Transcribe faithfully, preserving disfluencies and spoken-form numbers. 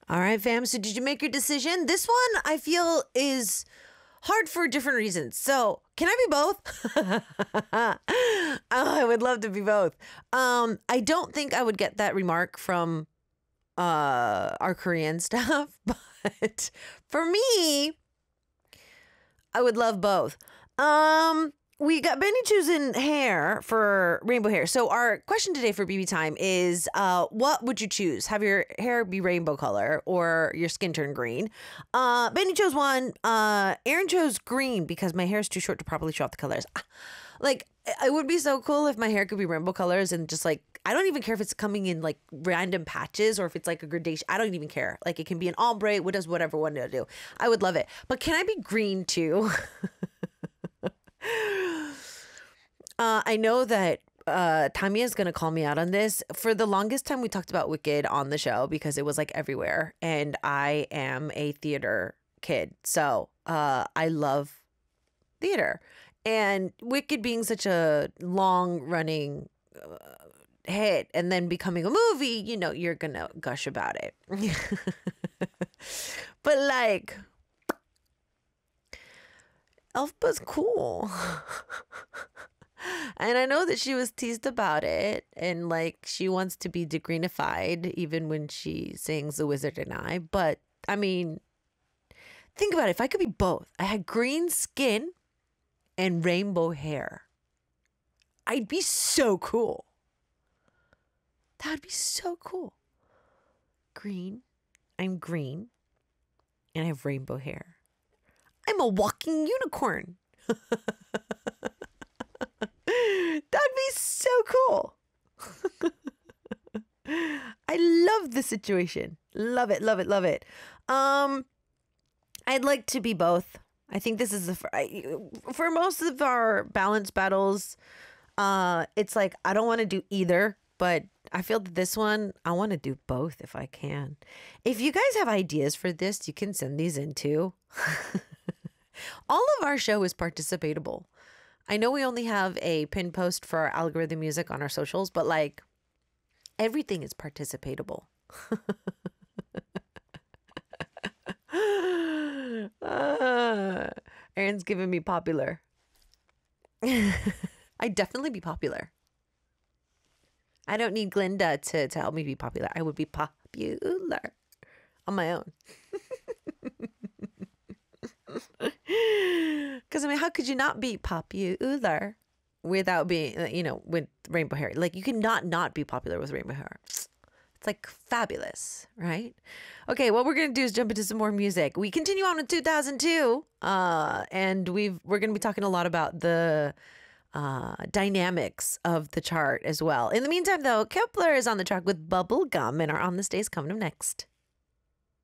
All right, fam. So did you make your decision? This one I feel is hard for different reasons. So can I be both? oh, I would love to be both. Um, I don't think I would get that remark from uh, our Korean staff, but for me, I would love both. Um, we got Benny choosing hair for rainbow hair. So our question today for B B time is, uh, what would you choose? Have your hair be rainbow color or your skin turn green? Uh, Benny chose one. Uh, Aaron chose green because my hair is too short to properly show off the colors. Ah, Like, it would be so cool if my hair could be rainbow colors and just like, I don't even care if it's coming in like random patches or if it's like a gradation. I don't even care. Like, it can be an ombre, what does whatever one to do. I would love it. But can I be green too? Uh, I know that uh, Tamiya is going to call me out on this. For the longest time, we talked about Wicked on the show because it was like everywhere. And I am a theater kid. So uh, I love theater. And Wicked being such a long running uh, hit and then becoming a movie, you know, you're going to gush about it. But like, Elphba's cool. And I know that she was teased about it and like she wants to be degreenified even when she sings The Wizard and I. But I mean, think about it. If I could be both, I had green skin and rainbow hair, I'd be so cool. That'd be so cool. Green. I'm green and I have rainbow hair. I'm a walking unicorn. That'd be so cool. I love the situation. Love it, love it, love it. Um, I'd like to be both. I think this is the for, for most of our balance battles. Uh, it's like I don't want to do either, but I feel that this one I want to do both if I can. If you guys have ideas for this, you can send these in too. All of our show is participatable. I know we only have a pin post for our algorithm music on our socials, but like everything is participatable. uh, Aaron's giving me popular. I'd definitely be popular. I don't need Glinda to, to help me be popular. I would be popular on my own. Because I mean, how could you not be popular without being, you know, with rainbow hair? Like, you cannot not be popular with rainbow hair. It's like fabulous, right? Okay, what we're gonna do is jump into some more music. We continue on with two thousand two, uh, and we've we're gonna be talking a lot about the uh, dynamics of the chart as well. In the meantime, though, Kepler is on the track with Bubblegum, and our On This Day is coming up next.